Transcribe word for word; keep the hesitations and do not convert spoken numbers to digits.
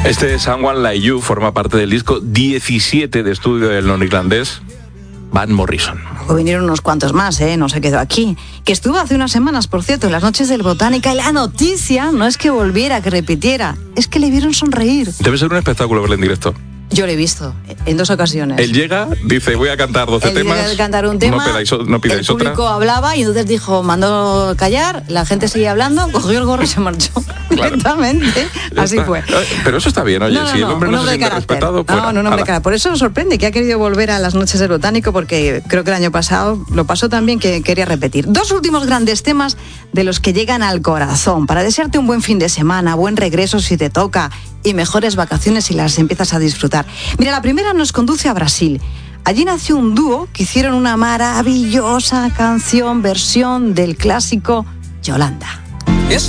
Este Someone Like You forma parte del disco diecisiete de estudio del norirlandés Van Morrison. Luego vinieron unos cuantos más, ¿eh? No se quedó aquí. Que estuvo hace unas semanas, por cierto, en las noches del Botánica, y la noticia no es que volviera, que repitiera, es que le vieron sonreír. Debe ser un espectáculo verlo en directo. Yo lo he visto en dos ocasiones. Él llega, dice, voy a cantar doce Él temas. llega a cantar un tema, no pidáis, no pidáis el público otra. hablaba y entonces dijo, mandó callar, la gente seguía hablando, cogió el gorro y se marchó. Claro. Directamente. Así Está. fue. Pero eso está bien, oye, No, no, si el no, hombre un no se hombre de siente carácter. respetado, fuera. No, no, un hombre de carácter. Por eso sorprende que ha querido volver a las noches del Botánico, porque creo que el año pasado lo pasó tan bien que quería repetir. Dos últimos grandes temas de los que llegan al corazón, para desearte un buen fin de semana, buen regreso si te toca, y mejores vacaciones si las empiezas a disfrutar. Mira, la primera nos conduce a Brasil. Allí nació un dúo que hicieron una maravillosa canción, versión del clásico Yolanda.